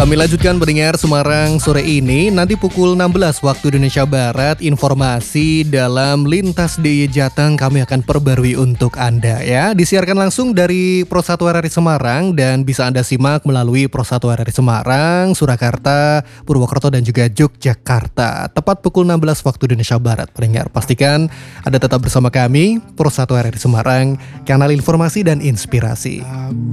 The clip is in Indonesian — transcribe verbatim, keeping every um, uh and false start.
Kami lanjutkan pendengar Semarang sore ini. Nanti pukul enam belas waktu Indonesia Barat, informasi dalam Lintas D I Y Jateng kami akan perbarui untuk Anda ya. Disiarkan langsung dari Pro satu R R I Semarang dan bisa Anda simak melalui Pro satu R R I Semarang, Surakarta, Purwokerto dan juga Yogyakarta. Tepat pukul enam belas waktu Indonesia Barat. Pendengar, pastikan Anda tetap bersama kami Pro satu R R I Semarang, kanal informasi dan inspirasi.